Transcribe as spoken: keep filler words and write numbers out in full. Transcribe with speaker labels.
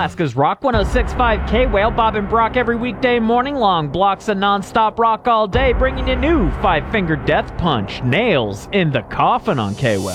Speaker 1: Alaska's Rock one oh six point five K-Whale. Bob and Brock every weekday morning long. Blocks of non-stop rock all day, bringing you new Five Finger Death Punch. Nails in the Coffin on K-Whale.